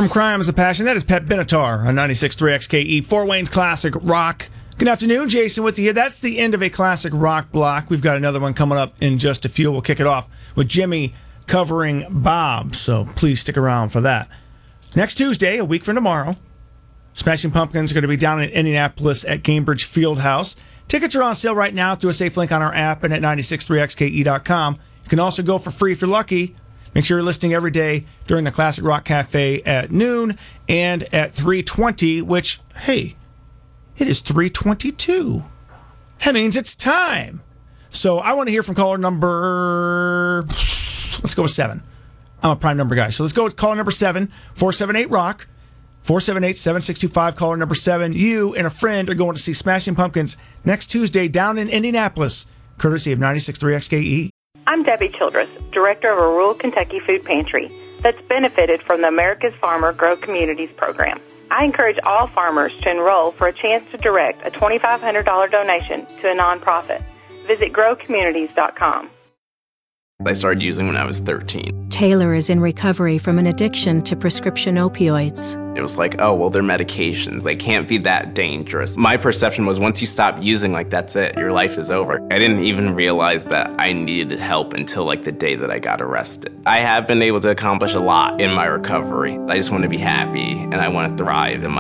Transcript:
From Crime is a Passion, that is Pat Benatar on 96.3 XKE, Fort Wayne's Classic Rock. Good afternoon, Jason with you here. That's the end of a Classic Rock block. We've got another one coming up in just a few. We'll kick it off with Jimmy covering Bob, so please stick around for that. Next Tuesday, a week from tomorrow, Smashing Pumpkins are going to be down in Indianapolis at Gainbridge Fieldhouse. Tickets are on sale right now through a safe link on our app and at 963xke.com. You can also go for free if you're lucky. Make sure you're listening every day during the Classic Rock Cafe at noon and at 3:20, which, hey, it is 3:22. That means it's time. So I want to hear from caller number, let's go with 7. I'm a prime number guy. So let's go with caller number 7, 478-ROCK, 478-7625, caller number 7. You and a friend are going to see Smashing Pumpkins next Tuesday down in Indianapolis, courtesy of 96.3 XKE. I'm Debbie Childress, director of a rural Kentucky food pantry that's benefited from the America's Farmer Grow Communities program. I encourage all farmers to enroll for a chance to direct a $2,500 donation to a nonprofit. Visit growcommunities.com. I started using when I was 13. Taylor is in recovery from an addiction to prescription opioids. It was like, oh, well, they're medications. They can't be that dangerous. My perception was once you stop using, that's it. Your life is over. I didn't even realize that I needed help until, the day that I got arrested. I have been able to accomplish a lot in my recovery. I just want to be happy, and I want to thrive in my